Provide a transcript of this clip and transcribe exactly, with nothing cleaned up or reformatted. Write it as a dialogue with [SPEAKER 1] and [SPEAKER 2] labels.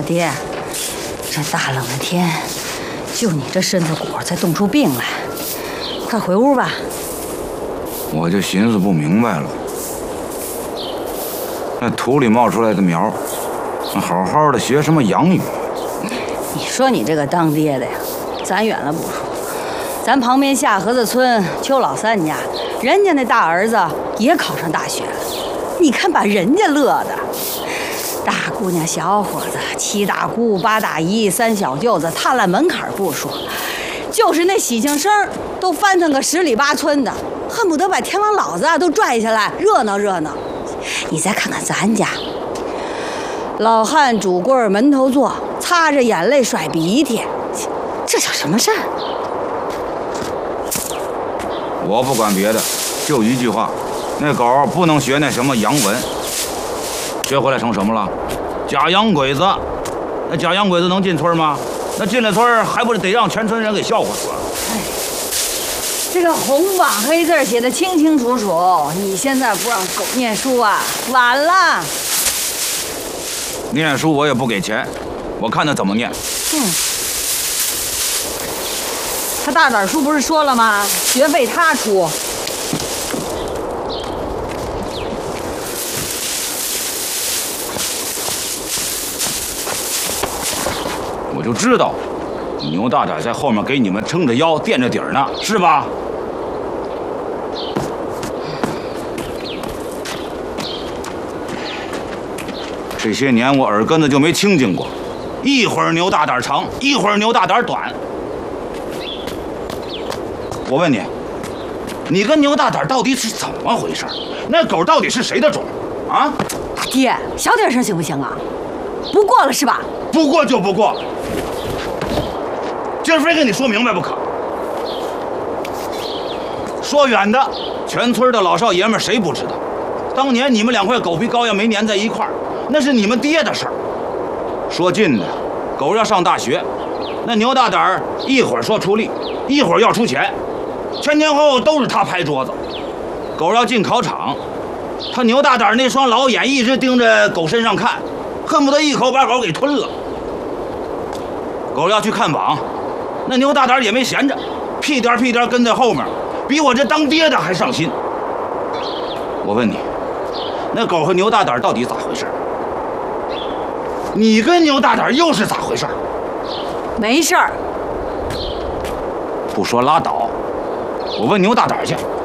[SPEAKER 1] 他爹，这大冷的天，就你这身子骨才冻出病来，快回屋吧。
[SPEAKER 2] 我就寻思不明白了，那土里冒出来的苗，好好的学什么洋语？
[SPEAKER 1] 你说你这个当爹的呀，咱远了不说，咱旁边下河子村邱老三家，人家那大儿子也考上大学了，你看把人家乐的。大姑娘小伙子，七大姑八大姨三小舅子，踏烂门槛不说，就是那喜庆声都翻腾个十里八村的，恨不得把天王老子啊都拽下来热闹热闹。你再看看咱家，老汉拄棍门头坐，擦着眼泪甩鼻涕，这叫什么事儿？
[SPEAKER 2] 我不管别的，就一句话，那狗不能学那什么洋文，学回来成什么了？假洋鬼子。那假洋鬼子能进村吗？那进了村还不是得让全村人给笑话死了？
[SPEAKER 1] 哎，这个红榜黑字写的清清楚楚，你现在不让狗念书啊，晚了。
[SPEAKER 2] 念书我也不给钱，我看他怎么念。
[SPEAKER 1] 嗯，他大胆叔不是说了吗？学费他出。
[SPEAKER 2] 我就知道，牛大胆在后面给你们撑着腰、垫着底儿呢，是吧？这些年我耳根子就没清净过，一会儿牛大胆长，一会儿牛大胆短。我问你，你跟牛大胆到底是怎么回事？那狗到底是谁的种？啊？
[SPEAKER 1] 大爹，小点声行不行啊？不过了是吧？
[SPEAKER 2] 不过就不过。今儿非跟你说明白不可。说远的，全村的老少爷们谁不知道？当年你们两块狗皮膏药没粘在一块儿，那是你们爹的事儿。说近的，狗要上大学，那牛大胆儿一会儿说出力，一会儿要出钱，前前后后都是他拍桌子。狗要进考场，他牛大胆儿那双老眼一直盯着狗身上看，恨不得一口把狗给吞了。狗要去看榜，那牛大胆也没闲着，屁颠屁颠跟在后面，比我这当爹的还上心。我问你，那狗和牛大胆到底咋回事？你跟牛大胆又是咋回事？
[SPEAKER 1] 没事儿。
[SPEAKER 2] 不说拉倒，我问牛大胆去。